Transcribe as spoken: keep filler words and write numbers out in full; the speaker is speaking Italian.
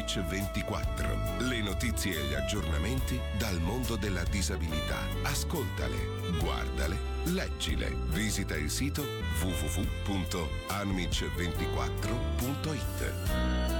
Amici ventiquattro. Le notizie e gli aggiornamenti dal mondo della disabilità. Ascoltale, guardale, leggile. Visita il sito w w w punto amici ventiquattro punto it.